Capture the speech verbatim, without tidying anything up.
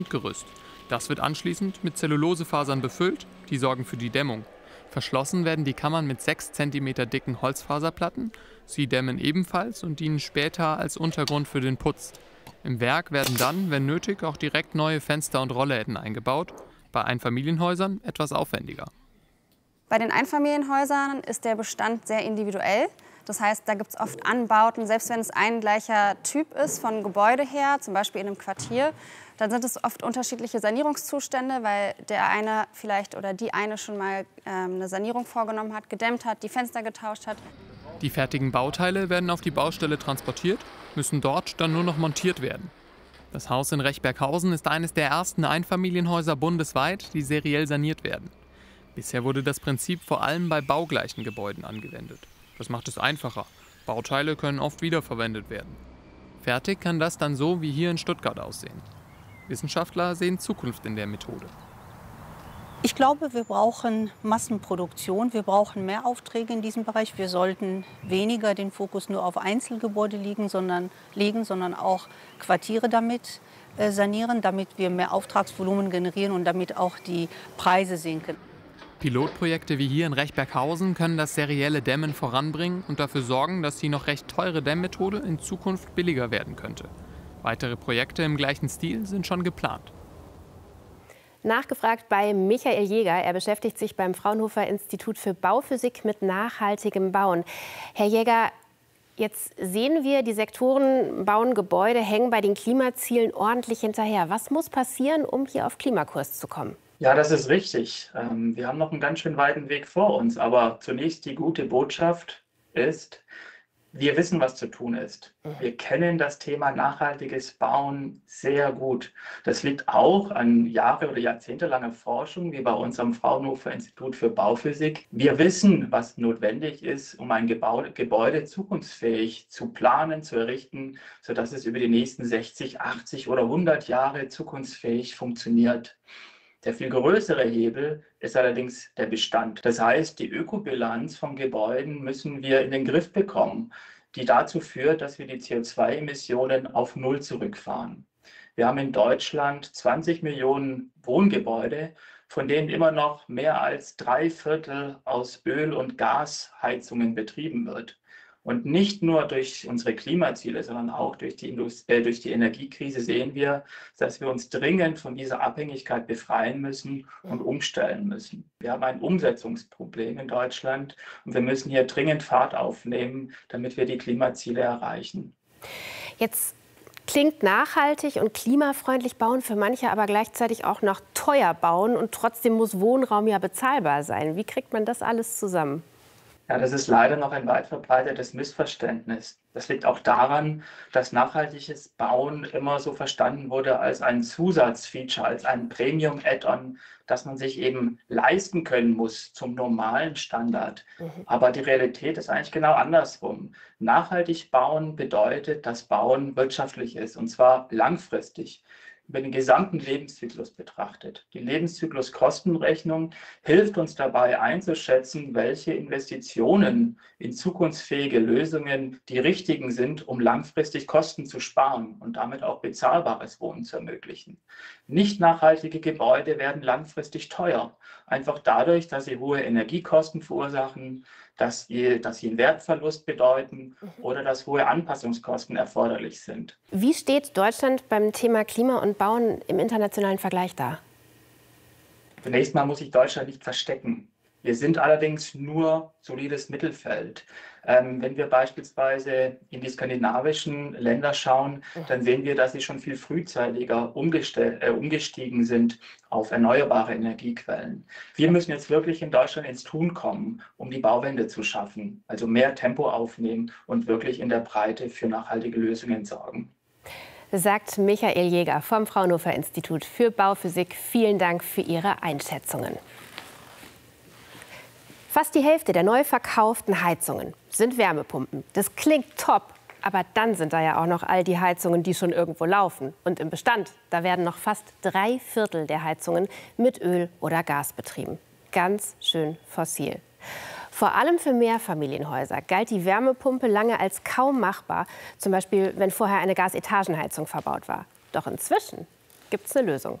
Grundgerüst. Das wird anschließend mit Zellulosefasern befüllt, die sorgen für die Dämmung. Verschlossen werden die Kammern mit sechs Zentimeter dicken Holzfaserplatten. Sie dämmen ebenfalls und dienen später als Untergrund für den Putz. Im Werk werden dann, wenn nötig, auch direkt neue Fenster und Rollläden eingebaut. Bei Einfamilienhäusern etwas aufwendiger. Bei den Einfamilienhäusern ist der Bestand sehr individuell. Das heißt, da gibt es oft Anbauten, selbst wenn es ein gleicher Typ ist von Gebäude her, zum Beispiel in einem Quartier, dann sind es oft unterschiedliche Sanierungszustände, weil der eine vielleicht oder die eine schon mal ähm, eine Sanierung vorgenommen hat, gedämmt hat, die Fenster getauscht hat. Die fertigen Bauteile werden auf die Baustelle transportiert, müssen dort dann nur noch montiert werden. Das Haus in Rechberghausen ist eines der ersten Einfamilienhäuser bundesweit, die seriell saniert werden. Bisher wurde das Prinzip vor allem bei baugleichen Gebäuden angewendet. Das macht es einfacher. Bauteile können oft wiederverwendet werden. Fertig kann das dann so wie hier in Stuttgart aussehen. Wissenschaftler sehen Zukunft in der Methode. Ich glaube, wir brauchen Massenproduktion. Wir brauchen mehr Aufträge in diesem Bereich. Wir sollten weniger den Fokus nur auf Einzelgebäude legen, sondern, legen, sondern auch Quartiere damit äh, sanieren, damit wir mehr Auftragsvolumen generieren und damit auch die Preise sinken. Pilotprojekte wie hier in Rechberghausen können das serielle Dämmen voranbringen und dafür sorgen, dass die noch recht teure Dämmmethode in Zukunft billiger werden könnte. Weitere Projekte im gleichen Stil sind schon geplant. Nachgefragt bei Michael Jäger. Er beschäftigt sich beim Fraunhofer Institut für Bauphysik mit nachhaltigem Bauen. Herr Jäger, jetzt sehen wir, die Sektoren bauen Gebäude, hängen bei den Klimazielen ordentlich hinterher. Was muss passieren, um hier auf Klimakurs zu kommen? Ja, das ist richtig. Wir haben noch einen ganz schön weiten Weg vor uns. Aber zunächst die gute Botschaft ist, wir wissen, was zu tun ist. Wir kennen das Thema nachhaltiges Bauen sehr gut. Das liegt auch an jahre- oder jahrzehntelanger Forschung, wie bei uns am Fraunhofer Institut für Bauphysik. Wir wissen, was notwendig ist, um ein Gebäude, Gebäude zukunftsfähig zu planen, zu errichten, sodass es über die nächsten sechzig, achtzig oder hundert Jahre zukunftsfähig funktioniert. Der viel größere Hebel ist allerdings der Bestand. Das heißt, die Ökobilanz von Gebäuden müssen wir in den Griff bekommen, die dazu führt, dass wir die C O zwei Emissionen auf Null zurückfahren. Wir haben in Deutschland zwanzig Millionen Wohngebäude, von denen immer noch mehr als drei Viertel aus Öl- und Gasheizungen betrieben wird. Und nicht nur durch unsere Klimaziele, sondern auch durch die, Indust- äh, durch die Energiekrise sehen wir, dass wir uns dringend von dieser Abhängigkeit befreien müssen und umstellen müssen. Wir haben ein Umsetzungsproblem in Deutschland und wir müssen hier dringend Fahrt aufnehmen, damit wir die Klimaziele erreichen. Jetzt klingt nachhaltig und klimafreundlich bauen für manche aber gleichzeitig auch noch teuer bauen und trotzdem muss Wohnraum ja bezahlbar sein. Wie kriegt man das alles zusammen? Ja, das ist leider noch ein weit verbreitetes Missverständnis. Das liegt auch daran, dass nachhaltiges Bauen immer so verstanden wurde als ein Zusatzfeature, als ein Premium-Add-on, das man sich eben leisten können muss zum normalen Standard. Mhm. Aber die Realität ist eigentlich genau andersrum. Nachhaltig bauen bedeutet, dass Bauen wirtschaftlich ist, und zwar langfristig, über den gesamten Lebenszyklus betrachtet. Die Lebenszykluskostenrechnung hilft uns dabei einzuschätzen, welche Investitionen in zukunftsfähige Lösungen die richtigen sind, um langfristig Kosten zu sparen und damit auch bezahlbares Wohnen zu ermöglichen. Nicht nachhaltige Gebäude werden langfristig teuer, einfach dadurch, dass sie hohe Energiekosten verursachen, dass sie, dass sie einen Wertverlust bedeuten oder dass hohe Anpassungskosten erforderlich sind. Wie steht Deutschland beim Thema Klima und Bauen im internationalen Vergleich da? Zunächst mal muss sich Deutschland nicht verstecken. Wir sind allerdings nur solides Mittelfeld. Ähm, wenn wir beispielsweise in die skandinavischen Länder schauen, dann sehen wir, dass sie schon viel frühzeitiger äh, umgestiegen sind auf erneuerbare Energiequellen. Wir müssen jetzt wirklich in Deutschland ins Tun kommen, um die Bauwende zu schaffen, also mehr Tempo aufnehmen und wirklich in der Breite für nachhaltige Lösungen sorgen. Sagt Michael Jäger vom Fraunhofer Institut für Bauphysik. Vielen Dank für Ihre Einschätzungen. Fast die Hälfte der neu verkauften Heizungen sind Wärmepumpen. Das klingt top, aber dann sind da ja auch noch all die Heizungen, die schon irgendwo laufen. Und im Bestand, da werden noch fast drei Viertel der Heizungen mit Öl oder Gas betrieben. Ganz schön fossil. Vor allem für Mehrfamilienhäuser galt die Wärmepumpe lange als kaum machbar, zum Beispiel wenn vorher eine Gasetagenheizung verbaut war. Doch inzwischen gibt es eine Lösung.